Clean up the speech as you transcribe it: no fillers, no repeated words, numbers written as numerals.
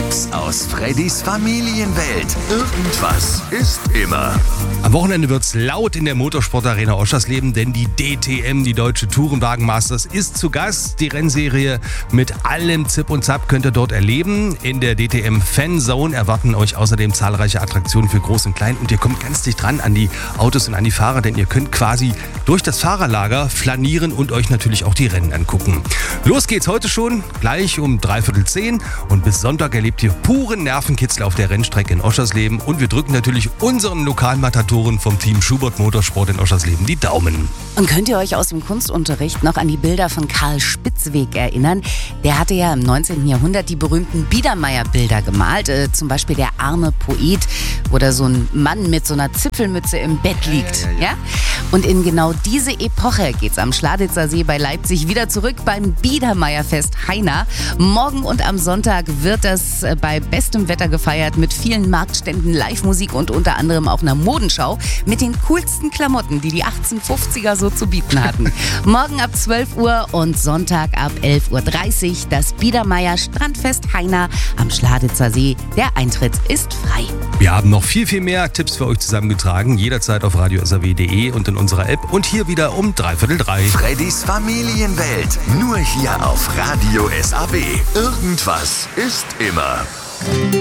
Tipps aus Freddys Familienwelt. Irgendwas ist immer. Am Wochenende wird's laut in der Motorsportarena Oschersleben, denn die DTM, die Deutsche Tourenwagen-Masters, ist zu Gast. Die Rennserie mit allem Zip und Zap könnt ihr dort erleben. In der DTM Fanzone erwarten euch außerdem zahlreiche Attraktionen für Groß und Klein. Und ihr kommt ganz dicht dran an die Autos und an die Fahrer, denn ihr könnt quasi durch das Fahrerlager flanieren und euch natürlich auch die Rennen angucken. Los geht's heute schon, gleich um 9:45 und bis Sonntag erlebt ihr puren Nervenkitzel auf der Rennstrecke in Oschersleben. Und wir drücken natürlich unseren lokalen Matatoren vom Team Schubert Motorsport in Oschersleben die Daumen. Und könnt ihr euch aus dem Kunstunterricht noch an die Bilder von Karl Spitzweg erinnern? Der hatte ja im 19. Jahrhundert die berühmten Biedermeier-Bilder gemalt. Zum Beispiel der arme Poet, wo da so ein Mann mit so einer Zipfelmütze im Bett liegt. Ja? Und in genau diese Epoche geht's am Schladitzer See bei Leipzig wieder zurück beim Biedermeierfest Heiner. Morgen und am Sonntag wird das bei bestem Wetter gefeiert mit vielen Marktständen, Live-Musik und unter anderem auch einer Modenschau mit den coolsten Klamotten, die 1850er so zu bieten hatten. Morgen ab 12 Uhr und Sonntag ab 11:30 Uhr das Biedermeier Strandfest Heiner am Schladitzer See. Der Eintritt ist frei. Wir haben noch viel, viel mehr Tipps für euch zusammengetragen. Jederzeit auf radio.srw.de und in unserer App. Und hier wieder um 2:45. Freddys Familienwelt. Nur hier auf Radio SAW. Irgendwas ist immer.